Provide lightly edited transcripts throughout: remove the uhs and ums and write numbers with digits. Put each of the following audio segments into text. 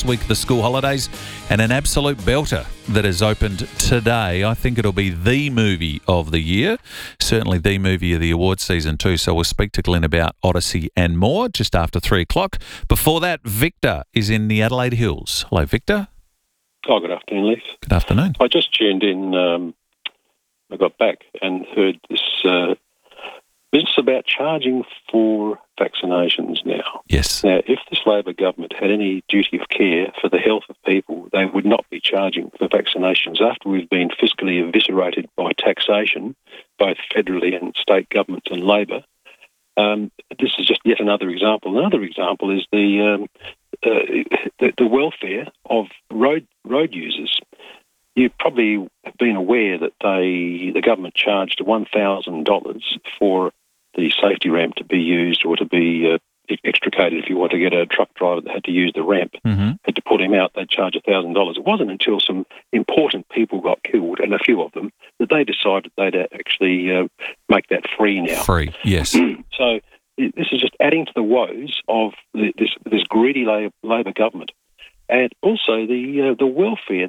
last week of the school holidays, and an absolute belter that has opened today. I think it'll be the movie of the year, certainly the movie of the awards season too. So we'll speak to Glenn about Odyssey and more just after 3 o'clock. Before that, Victor is in the Adelaide Hills. Hello, Victor. Oh, good afternoon, Leith. Good afternoon. I just tuned in. I got back and heard this business about charging for vaccinations now. Yes. Now, if this Labor government had any duty of care for the health of people, they would not be charging for vaccinations after we've been fiscally eviscerated by taxation, both federally and state governments and Labor. This is just yet another example. Another example is the welfare of road users. You probably have been aware that the government charged $1,000 for the safety ramp to be used or to be extricated. If you want to get a truck driver that had to use the ramp, had to put him out, they'd charge $1,000. It wasn't until some important people got killed, and a few of them, that they decided they'd actually make that free now. Free, yes. So this is just adding to the woes of this greedy Labor government. And also the welfare,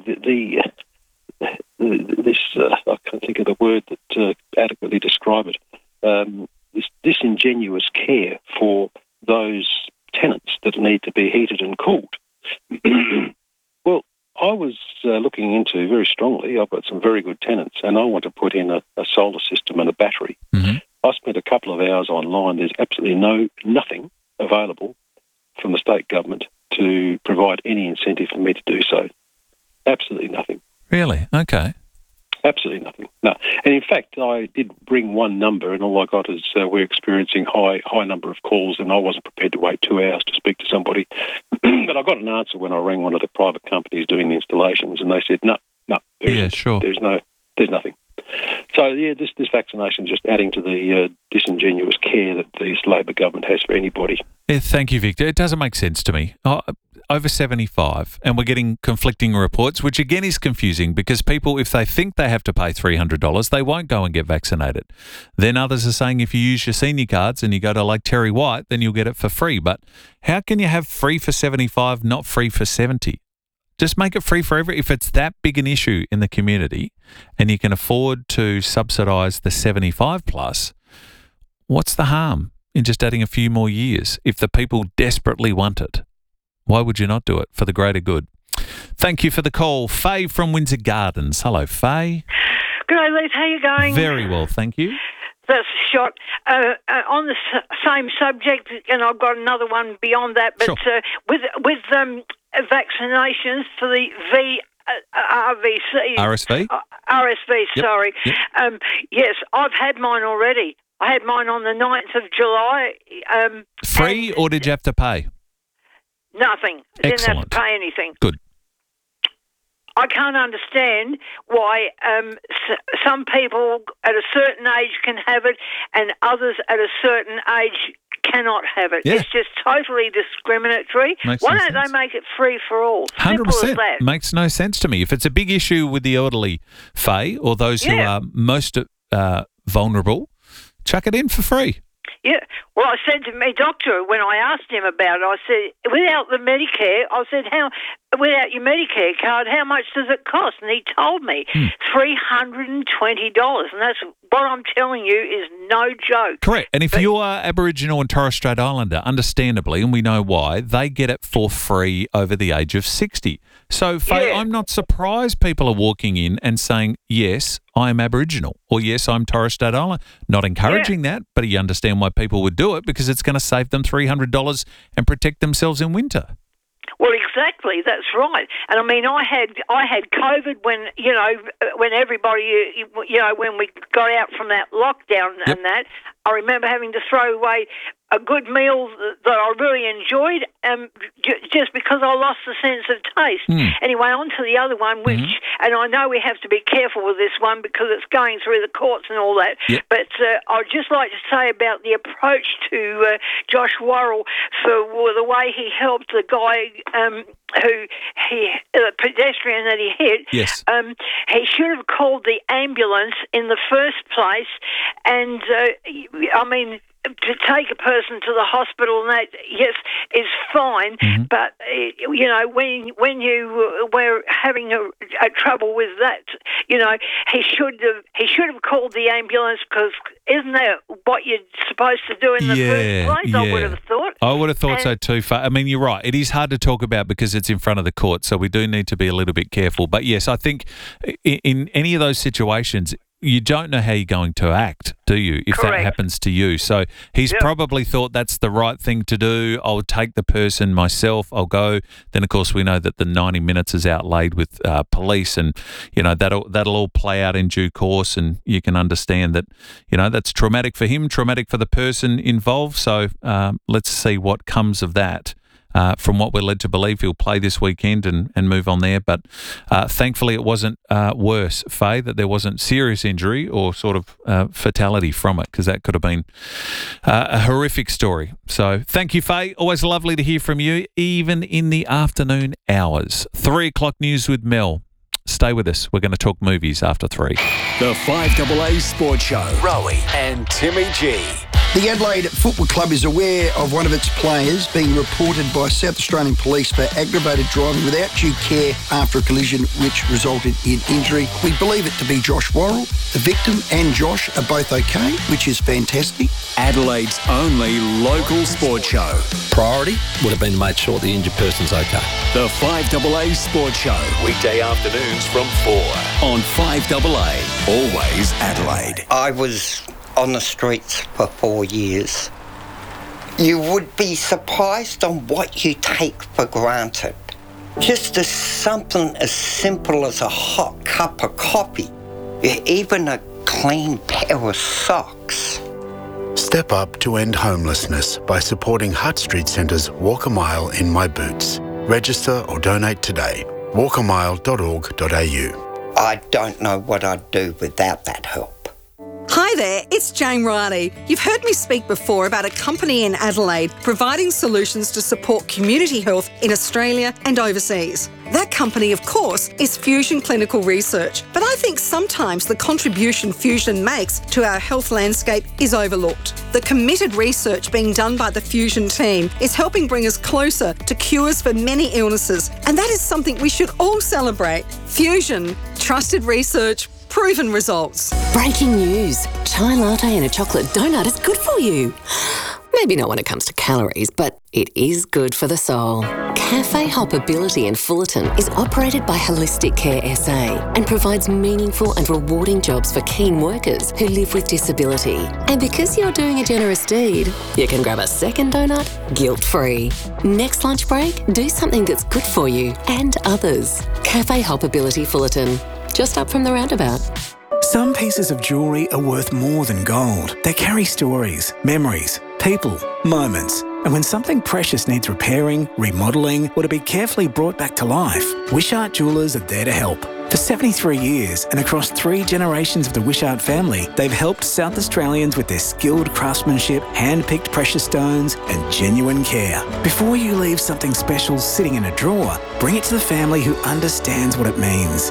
I can't think of the word that adequately describe it. This disingenuous care for those tenants that need to be heated and cooled. Well, I was looking into very strongly. I've got some very good tenants, and I want to put in a solar system and a battery. I spent a couple of hours online. There's absolutely nothing available from the state government to provide any incentive for me to do so. Absolutely nothing. Really? Okay. Absolutely nothing. No. And in fact, I did bring one number, and all I got is we're experiencing high number of calls, and I wasn't prepared to wait 2 hours to speak to somebody. But I got an answer when I rang one of the private companies doing the installations, and they said, no. There's nothing. So, this vaccination is just adding to the disingenuous care that this Labor government has for anybody. Yeah, thank you, Victor. It doesn't make sense to me. Over 75, and we're getting conflicting reports, which again is confusing because people, if they think they have to pay $300, they won't go and get vaccinated. Then others are saying if you use your senior cards and you go to Lake Terry White, then you'll get it for free. But how can you have free for 75, not free for 70? Just make it free for everyone. If it's that big an issue in the community and you can afford to subsidise the 75 plus, what's the harm in just adding a few more years if the people desperately want it? Why would you not do it for the greater good? Thank you for the call. Faye from Windsor Gardens. Hello, Faye. Good day, Liz. How are you going? Very well, thank you. That's a shot. On the same subject, and I've got another one beyond that, but sure. with vaccinations for the RSV? RSV, yep. Sorry. Yep. Yes, I've had mine already. I had mine on the 9th of July. Free, or did you have to pay? Nothing. Excellent. Didn't have to pay anything. Good. I can't understand why some people at a certain age can have it and others at a certain age cannot have it. Yeah. It's just totally discriminatory. Why don't they make it free for all? 100%. Simple as that. Makes no sense to me. If it's a big issue with the elderly, Faye, or those who are most vulnerable, chuck it in for free. Yeah. Well, I said to my doctor when I asked him about it, I said, without the Medicare, without your Medicare card, how much does it cost? And he told me $320. And that's what I'm telling you is no joke. Correct. And if you are Aboriginal and Torres Strait Islander, understandably, and we know why, they get it for free over the age of 60. So, Faye, I'm not surprised people are walking in and saying, yes, I am Aboriginal, or yes, I'm Torres Strait Islander. Not encouraging that, but you understand why people would do it because it's going to save them $300 and protect themselves in winter. Well, exactly. That's right. And I mean, I had COVID when everybody, when we got out from that lockdown and that. I remember having to throw away a good meal that I really enjoyed just because I lost the sense of taste. Anyway, on to the other one, which, and I know we have to be careful with this one because it's going through the courts and all that, but I'd just like to say about the approach to Josh Worrell for the way he helped the guy the pedestrian that he hit. Yes. He should have called the ambulance in the first place, and I mean, to take a person to the hospital and that, yes, is fine. Mm-hmm. But when you were having a trouble with that, he should have called the ambulance, because isn't that what you're supposed to do in the first place? Yeah. I would have thought. I would have thought so too. I mean, you're right. It is hard to talk about because it's in front of the court, so we do need to be a little bit careful. But yes, I think in any of those situations, you don't know how you're going to act, do you, if Correct. that happens to you? So he's probably thought that's the right thing to do. I'll take the person myself. I'll go. Then, of course, we know that the 90 minutes is outlaid with police, and, that'll all play out in due course, and you can understand that, that's traumatic for him, traumatic for the person involved. So let's see what comes of that. From what we're led to believe, he'll play this weekend and move on there. But thankfully it wasn't worse, Faye, that there wasn't serious injury or sort of fatality from it, because that could have been a horrific story. So thank you, Faye. Always lovely to hear from you, even in the afternoon hours. 3 o'clock news with Mel. Stay with us. We're going to talk movies after 3. The 5AA Sports Show. Rowie and Timmy G. The Adelaide Football Club is aware of one of its players being reported by South Australian Police for aggravated driving without due care after a collision which resulted in injury. We believe it to be Josh Worrell. The victim and Josh are both okay, which is fantastic. Adelaide's only local sports show. Priority would have been to make sure the injured person's okay. The 5AA Sports Show. Weekday afternoons from 4 on 5AA. Always Adelaide. I was on the streets for 4 years. You would be surprised on what you take for granted. Just as something as simple as a hot cup of coffee, even a clean pair of socks. Step up to end homelessness by supporting Hutt Street Centre's Walk a Mile in My Boots. Register or donate today. walkamile.org.au. I don't know what I'd do without that help. Hi there, it's Jane Riley. You've heard me speak before about a company in Adelaide providing solutions to support community health in Australia and overseas. That company, of course, is Fusion Clinical Research, but I think sometimes the contribution Fusion makes to our health landscape is overlooked. The committed research being done by the Fusion team is helping bring us closer to cures for many illnesses, and that is something we should all celebrate. Fusion, trusted research, proven results. Breaking news. Chai latte and a chocolate donut is good for you. Maybe not when it comes to calories, but it is good for the soul. Cafe Hoppability in Fullerton is operated by Holistic Care SA and provides meaningful and rewarding jobs for keen workers who live with disability. And because you're doing a generous deed, you can grab a second donut guilt-free. Next lunch break, do something that's good for you and others. Cafe Hoppability Fullerton, just up from the roundabout. Some pieces of jewellery are worth more than gold. They carry stories, memories, people, moments. And when something precious needs repairing, remodelling, or to be carefully brought back to life, Wishart Jewellers are there to help. For 73 years and across 3 generations of the Wishart family, they've helped South Australians with their skilled craftsmanship, hand-picked precious stones and genuine care. Before you leave something special sitting in a drawer, bring it to the family who understands what it means.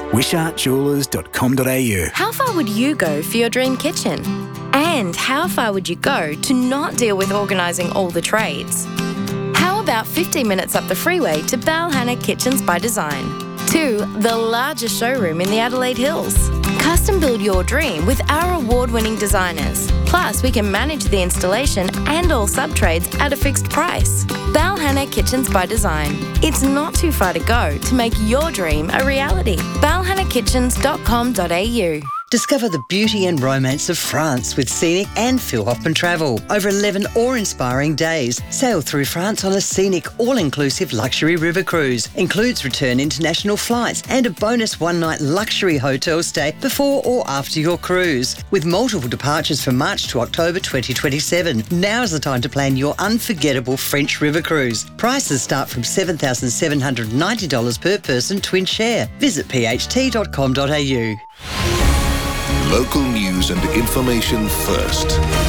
WishartJewellers.com.au. How far would you go for your dream kitchen? And how far would you go to not deal with organising all the trades? How about 15 minutes up the freeway to Balhanna Kitchens by Design? 2, the largest showroom in the Adelaide Hills. Custom build your dream with our award-winning designers. Plus, we can manage the installation and all sub-trades at a fixed price. Balhanna Kitchens by Design. It's not too far to go to make your dream a reality. balhannakitchens.com.au. Discover the beauty and romance of France with Scenic and Phil Hoffman Travel. Over 11 awe-inspiring days. Sail through France on a scenic, all-inclusive luxury river cruise. Includes return international flights and a bonus one-night luxury hotel stay before or after your cruise. With multiple departures from March to October 2027. Now's the time to plan your unforgettable French river cruise. Prices start from $7,790 per person twin share. Visit pht.com.au. Local news and information first.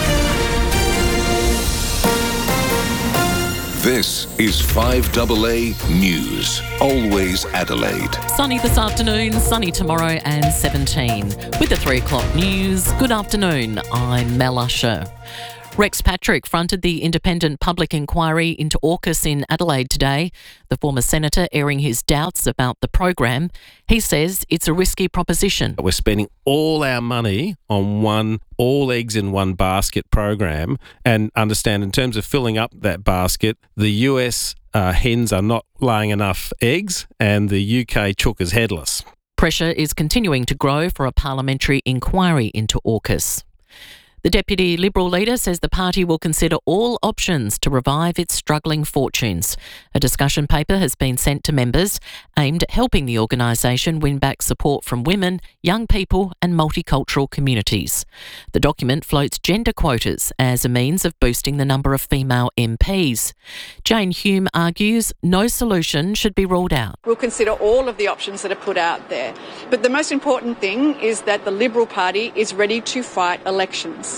This is 5AA News. Always Adelaide. Sunny this afternoon, sunny tomorrow and 17. With the 3 o'clock news, good afternoon. I'm Mel Usher. Rex Patrick fronted the independent public inquiry into AUKUS in Adelaide today, the former senator airing his doubts about the program. He says it's a risky proposition. We're spending all our money on one all eggs in one basket program, and understand in terms of filling up that basket, the US hens are not laying enough eggs and the UK chook is headless. Pressure is continuing to grow for a parliamentary inquiry into AUKUS. The Deputy Liberal leader says the party will consider all options to revive its struggling fortunes. A discussion paper has been sent to members aimed at helping the organisation win back support from women, young people and multicultural communities. The document floats gender quotas as a means of boosting the number of female MPs. Jane Hume argues no solution should be ruled out. We'll consider all of the options that are put out there. But the most important thing is that the Liberal Party is ready to fight elections.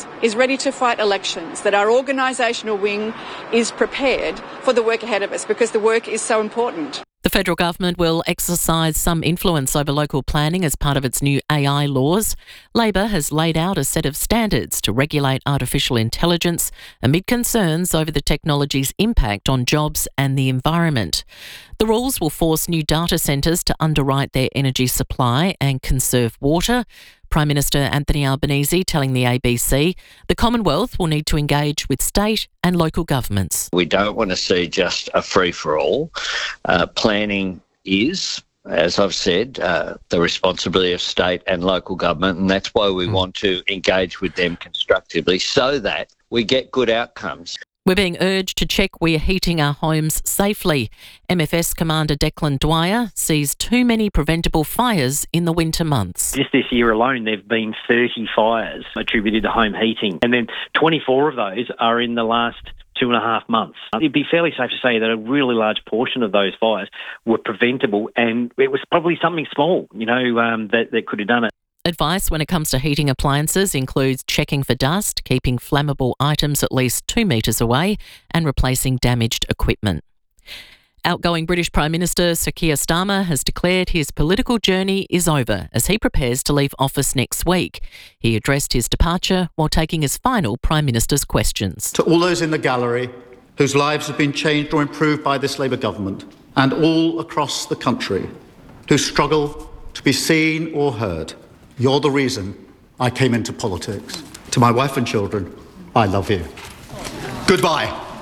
That our organisational wing is prepared for the work ahead of us, because the work is so important. The federal government will exercise some influence over local planning as part of its new AI laws. Labor has laid out a set of standards to regulate artificial intelligence amid concerns over the technology's impact on jobs and the environment. The rules will force new data centres to underwrite their energy supply and conserve water. Prime Minister Anthony Albanese telling the ABC the Commonwealth will need to engage with state and local governments. We don't want to see just a free-for-all. Planning is, as I've said, the responsibility of state and local government, and that's why we want to engage with them constructively so that we get good outcomes. We're being urged to check we're heating our homes safely. MFS Commander Declan Dwyer sees too many preventable fires in the winter months. Just this year alone, there have been 30 fires attributed to home heating, and then 24 of those are in the last 2.5 months. It'd be fairly safe to say that a really large portion of those fires were preventable, and it was probably something small, that could have done it. Advice when it comes to heating appliances includes checking for dust, keeping flammable items at least 2 metres away and replacing damaged equipment. Outgoing British Prime Minister Sir Keir Starmer has declared his political journey is over as he prepares to leave office next week. He addressed his departure while taking his final Prime Minister's questions. To all those in the gallery whose lives have been changed or improved by this Labour government, and all across the country who struggle to be seen or heard, you're the reason I came into politics. To my wife and children, I love you. Goodbye.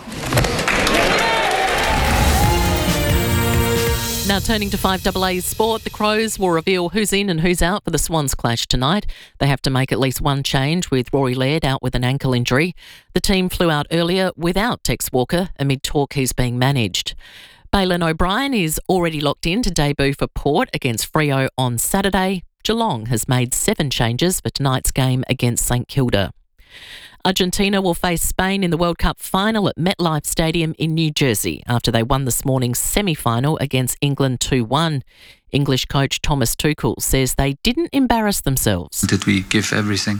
Now turning to 5AA sport, the Crows will reveal who's in and who's out for the Swans clash tonight. They have to make at least one change with Rory Laird out with an ankle injury. The team flew out earlier without Tex Walker amid talk he's being managed. Bailyn O'Brien is already locked in to debut for Port against Freo on Saturday. Geelong has made 7 changes for tonight's game against St Kilda. Argentina will face Spain in the World Cup final at MetLife Stadium in New Jersey after they won this morning's semi-final against England 2-1. English coach Thomas Tuchel says they didn't embarrass themselves. Did we give everything?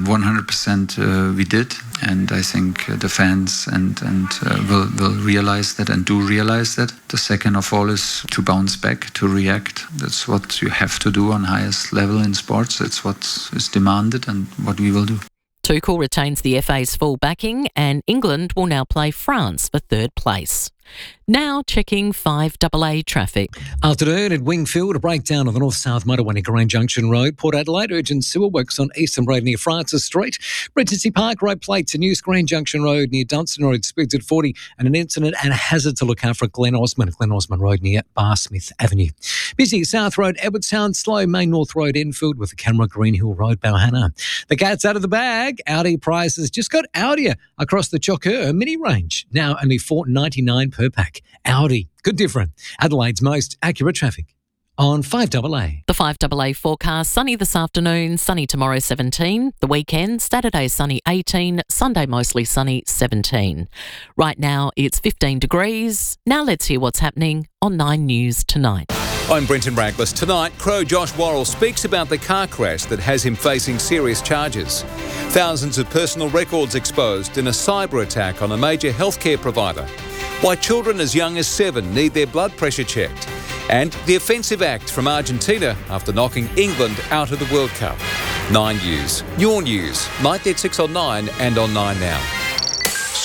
100% we did, and I think the fans will realise that and do realise that. The second of all is to bounce back, to react. That's what you have to do on highest level in sports. It's what is demanded and what we will do. Tuchel retains the FA's full backing and England will now play France for third place. Now checking 5AA traffic. Afternoon at Wingfield, a breakdown on the north-south motorway near Grange Junction Road. Port Adelaide, urgent sewer works on Eastern Road near Francis Street. Regency Park Road plates in New Grange Junction Road near Dunstan Road, expected 40, and an incident and a hazard to look out for Glen Osmond Road near Barsmith Avenue. Busy South Road, Edwardstown, slow Main North Road, Enfield with the camera, Green Hill Road, Balhana. The cat's out of the bag. Audi prices just got Audier across the Chocker mini range. Now only $4.99 per pack. Audi, good difference. Adelaide's most accurate traffic on 5AA. The 5AA forecast, sunny this afternoon, sunny tomorrow 17. The weekend, Saturday sunny 18, Sunday mostly sunny 17. Right now it's 15 degrees. Now let's hear what's happening on 9 News tonight. I'm Brenton Raglas. Tonight, Crow Josh Worrell speaks about the car crash that has him facing serious charges. Thousands of personal records exposed in a cyber attack on a major healthcare provider. Why children as young as 7 need their blood pressure checked. And the offensive act from Argentina after knocking England out of the World Cup. 9 News. Your news. Night at 6 on 9 and on 9 Now.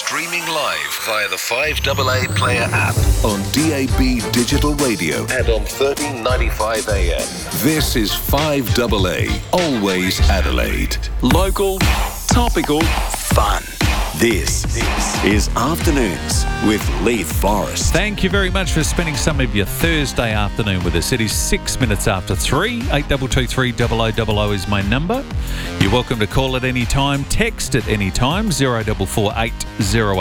streaming live via the 5AA Player app on DAB Digital Radio and on 1395 AM. This is 5AA, always Adelaide. Local, topical, fun. This is Afternoons with Leith Forrest. Thank you very much for spending some of your Thursday afternoon with us. It is 6 minutes after 3. 8223 0000 is my number. You're welcome to call at any time, text at any time, 0448 08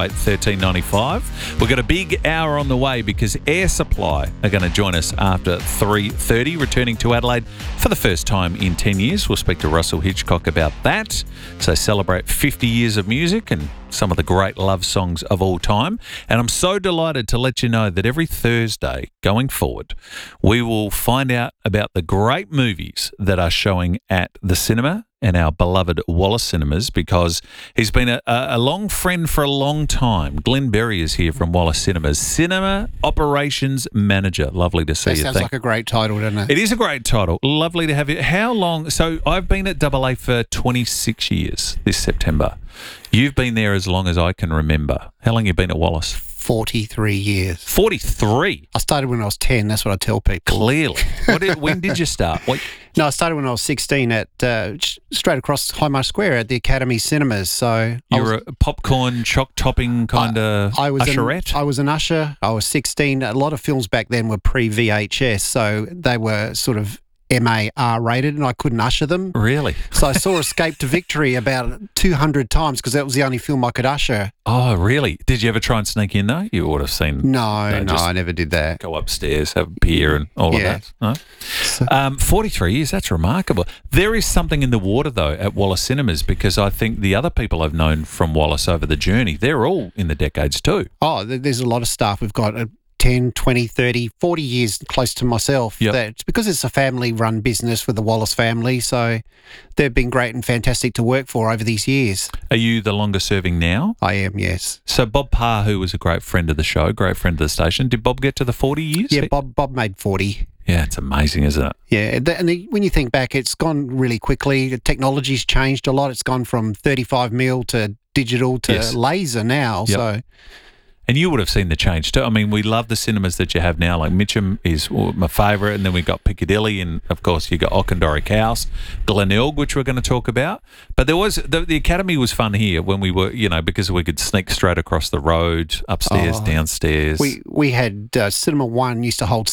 1395. We've got a big hour on the way because Air Supply are going to join us after 3:30, returning to Adelaide for the first time in 10 years. We'll speak to Russell Hitchcock about that. So celebrate 50 years of music and some of the great love songs of all time. And I'm so delighted to let you know that every Thursday going forward, we will find out about the great movies that are showing at the cinema and our beloved Wallace Cinemas, because he's been a long friend for a long time. Glenn Berry is here from Wallace Cinemas, Cinema Operations Manager. Lovely to see you. That sounds like a great title, doesn't it? It is a great title. Lovely to have you. How long? So I've been at AA for 26 years this September. You've been there as long as I can remember. How long have you been at Wallace? 43 years. 43? I started when I was 10. That's what I tell people. Clearly. When did you start? No, I started when I was 16 at straight across Highmarsh Square at the Academy Cinemas. So you were a popcorn, choc topping kind of usherette? I was an usher. I was 16. A lot of films back then were pre-VHS, so they were sort of MAR rated, and I couldn't usher them. Really? So I saw Escape to Victory about 200 times because that was the only film I could usher. Oh, really? Did you ever try and sneak in though? You would have seen. No, I never did that. Go upstairs, have a beer and all of that. No? 43 years, that's remarkable. There is something in the water though at Wallace Cinemas, because I think the other people I've known from Wallace over the journey, they're all in the decades too. Oh, there's a lot of staff. We've got 10, 20, 30, 40 years close to myself. Yep. That's because it's a family-run business with the Wallace family, so they've been great and fantastic to work for over these years. Are you the longest serving now? I am, yes. So Bob Parr, who was a great friend of the show, great friend of the station, did Bob get to the 40 years? Yeah, Bob made 40. Yeah, it's amazing, isn't it? Yeah, and when you think back, it's gone really quickly. The technology's changed a lot. It's gone from 35mm to digital to laser now, so... And you would have seen the change too. I mean, we love the cinemas that you have now. Like Mitcham is my favourite, and then we've got Piccadilly, and of course you got Auchendoric House, Glenelg, which we're going to talk about. But there was the Academy was fun here when we were, because we could sneak straight across the road, upstairs, downstairs. We had Cinema 1 used to hold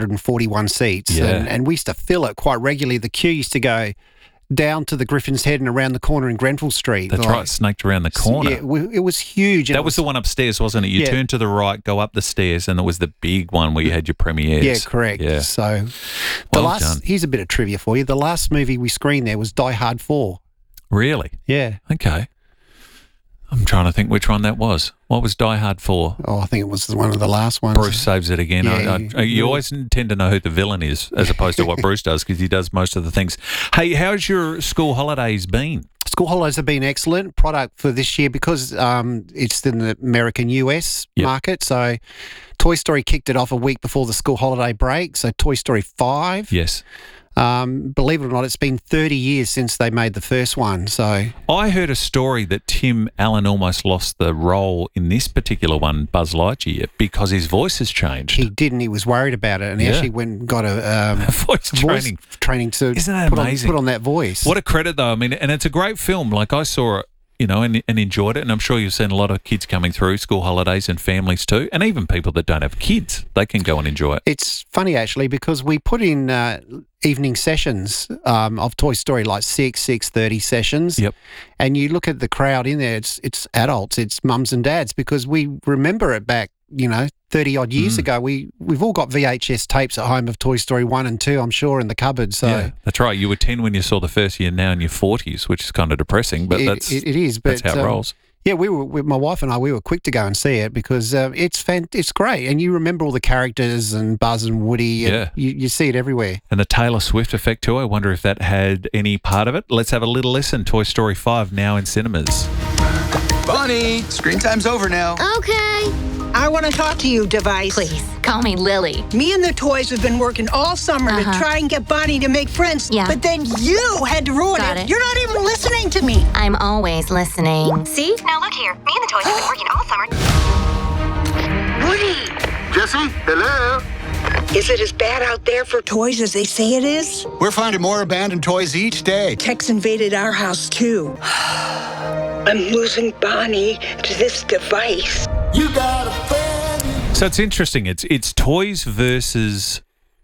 741 seats, and we used to fill it quite regularly. The queue used to go down to the Griffin's Head and around the corner in Grenfell Street. That's right, snaked around the corner. Yeah, it was huge. That was the one upstairs, wasn't it? You turned to the right, go up the stairs, and it was the big one where you had your premieres. Yeah, correct. Yeah. So, here's a bit of trivia for you. The last movie we screened there was Die Hard 4. Really? Yeah. Okay. I'm trying to think which one that was. What was Die Hard 4? Oh, I think it was one of the last ones. Bruce saves it again. You always tend to know who the villain is as opposed to what Bruce does, because he does most of the things. Hey, how's your school holidays been? School holidays have been excellent. Product for this year, because it's in the American US market. So Toy Story kicked it off a week before the school holiday break. So Toy Story 5. Yes. Believe it or not, it's been 30 years since they made the first one. So I heard a story that Tim Allen almost lost the role in this particular one, Buzz Lightyear, because his voice has changed. He didn't. He was worried about it, and he actually went and got a voice training to Isn't that amazing? Put on that voice. What a credit, though. I mean, and it's a great film. Like, I saw it, and enjoyed it. And I'm sure you've seen a lot of kids coming through school holidays, and families too, and even people that don't have kids, they can go and enjoy it. It's funny, actually, because we put in evening sessions of Toy Story, like 6:30 sessions. Yep. And you look at the crowd in there, it's adults, it's mums and dads, because we remember it back, 30-odd years ago. We've all got VHS tapes at home of Toy Story 1 and 2, I'm sure, in the cupboard. So yeah, that's right. You were 10 when you saw the first year, now in your 40s, which is kind of depressing, but it is. But that's how it rolls. Yeah, my wife and I, we were quick to go and see it because it's great. And you remember all the characters and Buzz and Woody. And you see it everywhere. And the Taylor Swift effect too. I wonder if that had any part of it. Let's have a little listen. Toy Story 5 now in cinemas. Bonnie, screen time's over now. Okay. I want to talk to you, Device. Please, call me Lily. Me and the toys have been working all summer to try and get Bonnie to make friends. Yeah. But then you had to ruin it. You're not even listening to me. I'm always listening. See? Now look here. Me and the toys have been working all summer. Woody! Jesse, hello? Is it as bad out there for toys as they say it is? We're finding more abandoned toys each day. Tex invaded our house, too. I'm losing Bonnie to this device. You got a friend. So it's interesting. It's toys versus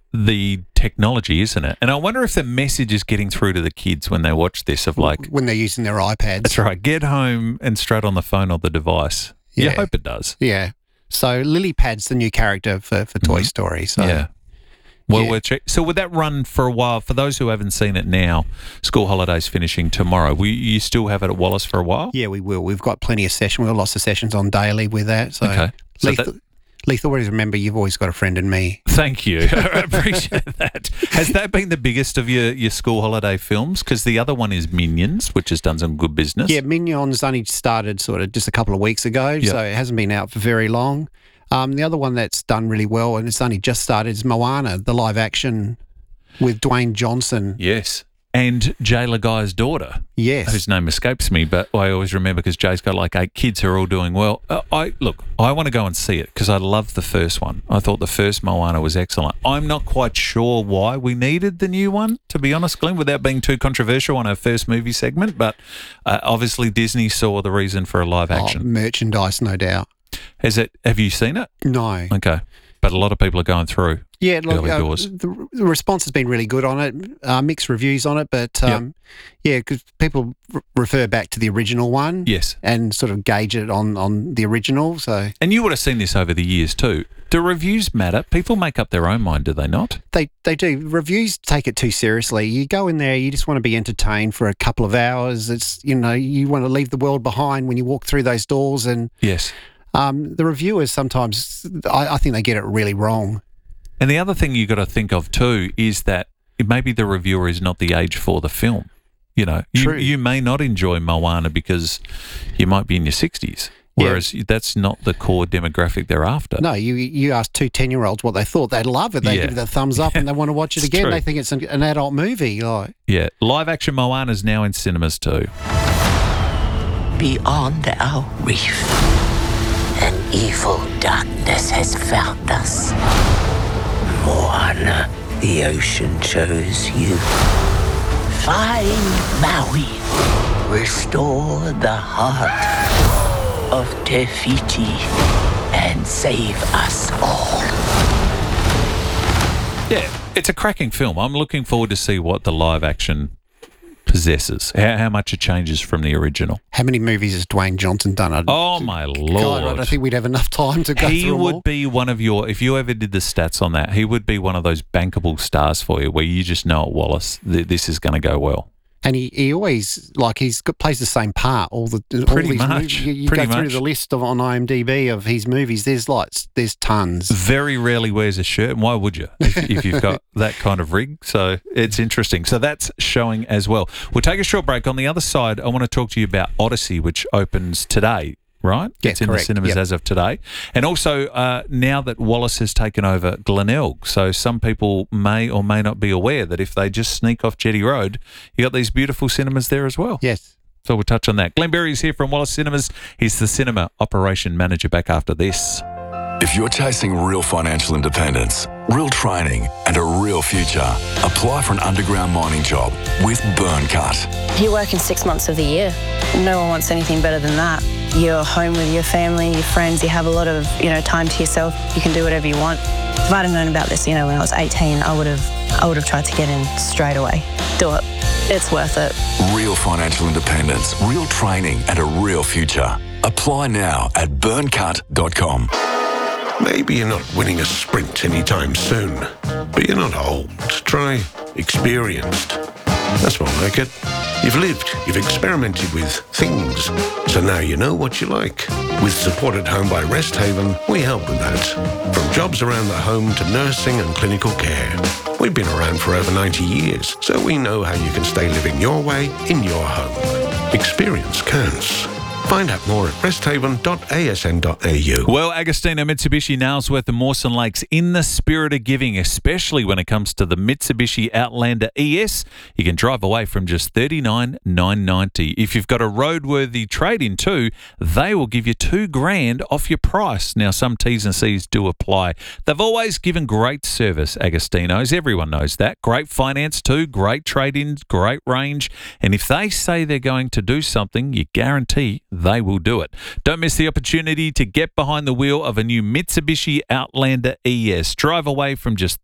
the technology, isn't it? And I wonder if the message is getting through to the kids when they watch this of like... When they're using their iPads. That's right. Get home and straight on the phone or the device. Yeah. I hope it does. Yeah. So Lily Pad's the new character for Toy Story. So yeah. Well, so would that run for a while? For those who haven't seen it now, school holidays finishing tomorrow. Will you still have it at Wallace for a while? Yeah, we will. We've got plenty of sessions. We've got lots of sessions on daily with that. So okay. So Leith, always remember you've always got a friend in me. Thank you. I appreciate that. Has that been the biggest of your school holiday films? Because the other one is Minions, which has done some good business. Yeah, Minions only started sort of just a couple of weeks ago, so it hasn't been out for very long. The other one that's done really well, and it's only just started, is Moana, the live action with Dwayne Johnson. Yes. And Jay Laguy's daughter. Yes. Whose name escapes me, but I always remember because Jay's got like 8 kids who are all doing well. I want to go and see it because I love the first one. I thought the first Moana was excellent. I'm not quite sure why we needed the new one, to be honest, Glenn, without being too controversial on our first movie segment, but obviously Disney saw the reason for a live action. Merchandise, no doubt. Have you seen it? No. Okay. But a lot of people are going through early doors. The response has been really good on it, mixed reviews on it, but because people refer back to the original one. Yes. And sort of gauge it on the original. So. And you would have seen this over the years too. Do reviews matter? People make up their own mind, do they not? They do. Reviews take it too seriously. You go in there, you just want to be entertained for a couple of hours. It's, you want to leave the world behind when you walk through those doors. And yes. The reviewers sometimes, I think they get it really wrong. And the other thing you got to think of too is that maybe the reviewer is not the age for the film. True. You may not enjoy Moana because you might be in your 60s, whereas that's not the core demographic they're after. No, you ask 2 10-year-olds what they thought. They'd love it. They give it a thumbs up and they want to watch it again. True. They think it's an adult movie. Yeah, live action Moana is now in cinemas too. Beyond our reef, an evil darkness has found us. Moana, the ocean chose you. Find Maui. Restore the heart of Te Fiti and save us all. Yeah, it's a cracking film. I'm looking forward to see what the live action possesses, how much it changes from the original. How many movies has Dwayne Johnson done? Oh, my Lord. God, I don't think we'd have enough time to go through them all. He would be one of if you ever did the stats on that, he would be one of those bankable stars for you where you just know at Wallace, this is going to go well. And he always, plays the same part. Pretty much. Movies. You go through the list on IMDb of his movies, there's tons. Very rarely wears a shirt, and why would you if you've got that kind of rig? So it's interesting. So that's showing as well. We'll take a short break. On the other side, I want to talk to you about Odyssey, which opens today. Right? Yeah, it's in correct. the cinemas as of today. And also, now that Wallace has taken over Glenelg, so some people may or may not be aware that if they just sneak off Jetty Road, you got these beautiful cinemas there as well. Yes. So we'll touch on that. Glenn Berry is here from Wallace Cinemas. He's the cinema operation manager. Back after this. If you're chasing real financial independence, real training and a real future, apply for an underground mining job with Burncut. You're working 6 months of the year. No one wants anything better than that. You're home with your family, your friends, you have a lot of, time to yourself. You can do whatever you want. If I'd have known about this, when I was 18, I would have tried to get in straight away. Do it. It's worth it. Real financial independence, real training and a real future. Apply now at burncut.com. Maybe you're not winning a sprint anytime soon, but you're not old. Try experienced. That's more like it. You've lived, you've experimented with things, so now you know what you like. With Support at Home by Rest Haven, we help with that. From jobs around the home to nursing and clinical care. We've been around for over 90 years, so we know how you can stay living your way in your home. Experience counts. Find out more at resthaven.asn.au. Well, Agostino, Mitsubishi, Nailsworth and Mawson Lakes, in the spirit of giving, especially when it comes to the Mitsubishi Outlander ES, you can drive away from just $39,990. If you've got a roadworthy trade-in too, they will give you $2,000 off your price. Now, some T's and C's do apply. They've always given great service, Agostino's. Everyone knows that. Great finance too, great trade-ins, great range. And if they say they're going to do something, you guarantee they will do it. Don't miss the opportunity to get behind the wheel of a new Mitsubishi Outlander ES. Drive away from just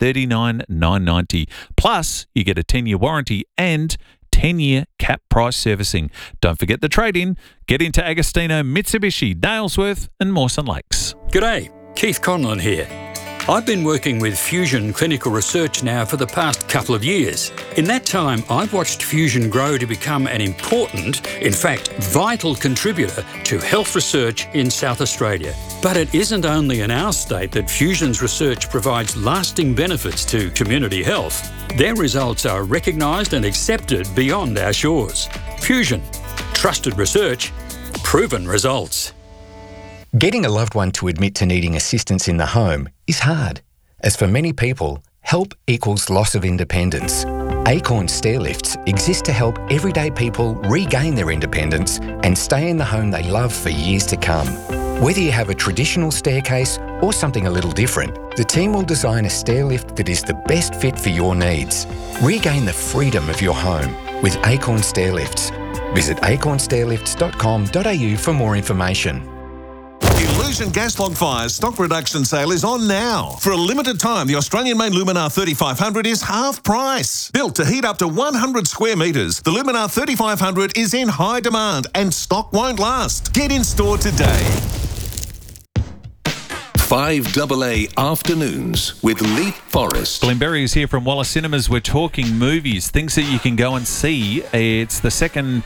$39,990. Plus, you get a 10-year warranty and 10-year cap price servicing. Don't forget the trade-in. Get into Agostino, Mitsubishi, Nailsworth and Mawson Lakes. G'day, Keith Conlon here. I've been working with Fusion Clinical Research now for the past couple of years. In that time, I've watched Fusion grow to become an important, in fact, vital contributor to health research in South Australia. But it isn't only in our state that Fusion's research provides lasting benefits to community health. Their results are recognised and accepted beyond our shores. Fusion. Trusted research. Proven results. Getting a loved one to admit to needing assistance in the home is hard, as for many people, help equals loss of independence. Acorn Stairlifts exist to help everyday people regain their independence and stay in the home they love for years to come. Whether you have a traditional staircase or something a little different, the team will design a stairlift that is the best fit for your needs. Regain the freedom of your home with Acorn Stairlifts. Visit acornstairlifts.com.au for more information. Illusion gas log fires stock reduction sale is on now. For a limited time, the Australian-made Luminar 3500 is half price. Built to heat up to 100 square metres, the Luminar 3500 is in high demand and stock won't last. Get in store today. 5AA Afternoons with Leith Forrest. Glenn Berry is here from Wallace Cinemas. We're talking movies, things that you can go and see. It's the second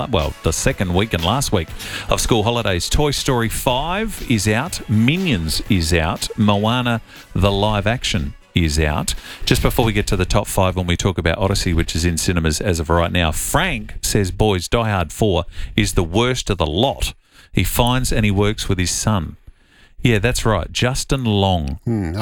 week and last week of school holidays. Toy Story 5 is out. Minions is out. Moana, the live action, is out. Just before we get to the top 5 when we talk about Odyssey, which is in cinemas as of right now, Frank says, boys, Die Hard 4 is the worst of the lot. He finds and he works with his son. Yeah, that's right. Justin Long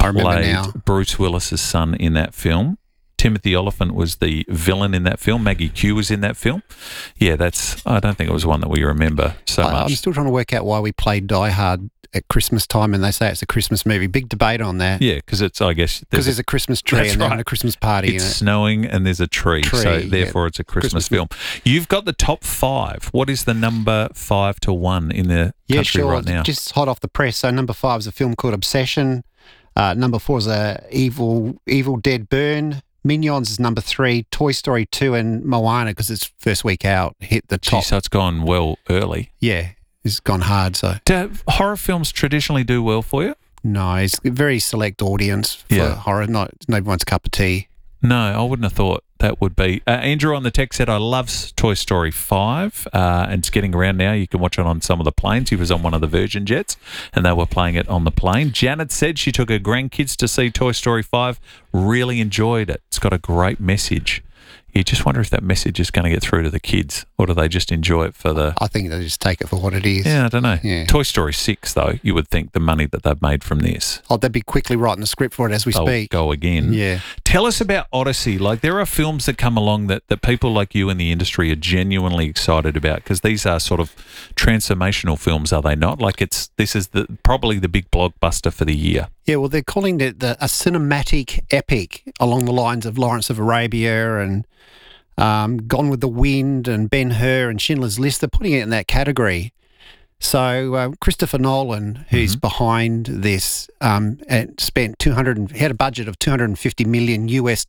played Bruce Willis's son in that film. Timothy Olyphant was the villain in that film. Maggie Q was in that film. Yeah, I don't think it was one that we remember so much. I'm still trying to work out why we played Die Hard at Christmas time and they say it's a Christmas movie. Big debate on that. Yeah, because there's a Christmas tree and right. a Christmas party. It's snowing and there's a tree so therefore it's a Christmas film. You've got the top 5. What is the number 5 to 1 in the country right now? Just hot off the press. So number 5 is a film called Obsession. Number 4 is a Evil Dead Burn. Minions is number 3. Toy Story 2 and Moana, because it's first week out, hit the top. So it's gone well early. Yeah. It's gone hard. So, do horror films traditionally do well for you? No, it's a very select audience for horror. Not everyone's cup of tea. No, I wouldn't have thought that would be. Andrew on the text said, I love Toy Story 5 and it's getting around now. You can watch it on some of the planes. He was on one of the Virgin jets and they were playing it on the plane. Janet said she took her grandkids to see Toy Story 5, really enjoyed it. It's got a great message. You just wonder if that message is going to get through to the kids, or do they just enjoy it for the... I think they just take it for what it is. Yeah, I don't know. Yeah. Toy Story 6, though, you would think the money that they've made from this... Oh, they'd be quickly writing the script for it as we speak. Go again. Yeah. Tell us about Odyssey. Like, there are films that come along that people like you in the industry are genuinely excited about, because these are sort of transformational films, are they not? Like, this is probably the big blockbuster for the year. Yeah, well, they're calling it a cinematic epic along the lines of Lawrence of Arabia and... Gone with the Wind and Ben-Hur and Schindler's List. They're putting it in that category. So Christopher Nolan, who's behind this, spent he had a budget of $250 million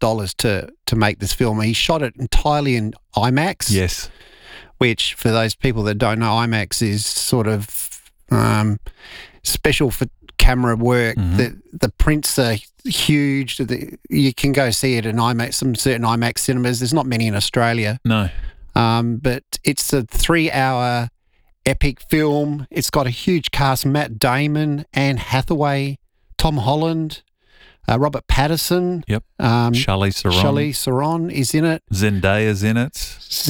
to make this film. He shot it entirely in IMAX. Yes. Which, for those people that don't know, IMAX is sort of special for camera work. The prints are huge. You can go see it in IMAX, some certain IMAX cinemas. There's not many in Australia. No. But it's a 3-hour epic film. It's got a huge cast: Matt Damon, Anne Hathaway, Tom Holland, Robert Pattinson. Yep. Charlize Theron. Charlize Theron is in it. Zendaya's in it.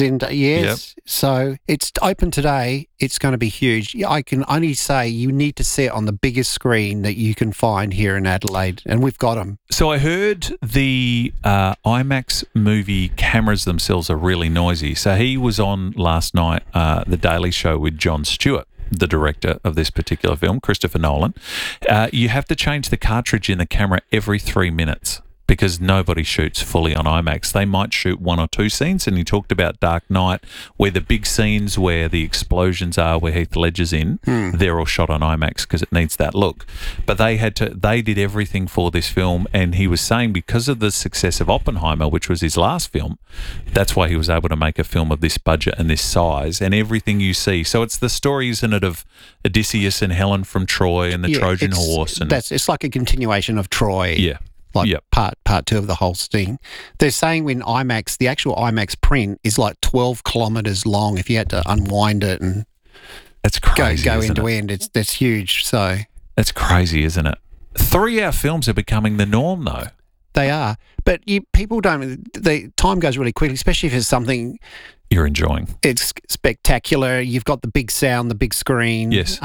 Yes. Yep. So it's open today. It's going to be huge. I can only say you need to see it on the biggest screen that you can find here in Adelaide, and we've got them. So I heard the IMAX movie cameras themselves are really noisy. So he was on last night, The Daily Show with Jon Stewart, the director of this particular film, Christopher Nolan. You have to change the cartridge in the camera every 3 minutes because nobody shoots fully on IMAX. They might shoot 1 or 2 scenes, and he talked about Dark Knight, where the big scenes where the explosions are, where Heath Ledger's in, they're all shot on IMAX because it needs that look. But they did everything for this film, and he was saying because of the success of Oppenheimer, which was his last film, that's why he was able to make a film of this budget and this size and everything you see. So it's the story, isn't it, of Odysseus and Helen from Troy and the Trojan horse. And it's like a continuation of Troy. Yeah. Like part 2 of the whole thing. They're saying when IMAX, the actual IMAX print is like 12 kilometres long. If you had to unwind it and that's crazy, go end to end, that's huge. So that's crazy, isn't it? 3-hour films are becoming the norm, though. They are, but people don't. The time goes really quickly, especially if it's something you're enjoying. It's spectacular. You've got the big sound, the big screen. Yes.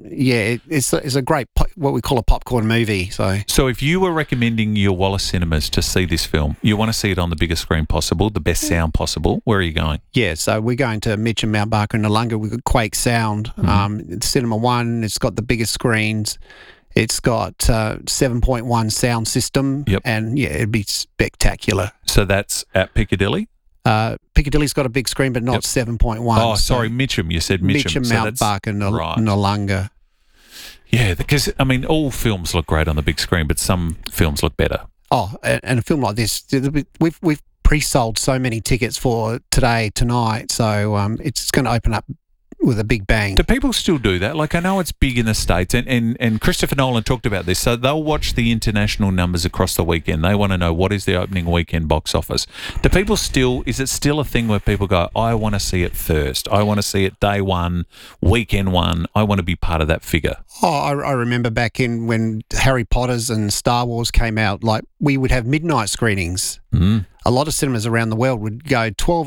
It's a great what we call a popcorn movie. So if you were recommending your Wallace Cinemas to see this film, you want to see it on the biggest screen possible, the best sound possible. Where are you going? Yeah, so we're going to Mitcham, Mount Barker, and Noarlunga. We've got Quake Sound. It's Cinema 1. It's got the biggest screens. It's got 7.1 sound system. Yep. And it'd be spectacular. So that's at Piccadilly? Piccadilly's got a big screen, but not 7.1. Oh, sorry, Mitcham. You said Mitcham. Mount Barker, Noarlunga. Yeah, because, I mean, all films look great on the big screen, but some films look better. Oh, and a film like this, we've pre-sold so many tickets for tonight, so it's going to open up with a big bang. Do people still do that? Like, I know it's big in the States, and Christopher Nolan talked about this, so they'll watch the international numbers across the weekend. They want to know what is the opening weekend box office. Do people is it still a thing where people go, I want to see it first, I want to see it day one, weekend one, I want to be part of that figure? Oh, I remember back in when Harry Potter's and Star Wars came out, like we would have midnight screenings. A lot of cinemas around the world would go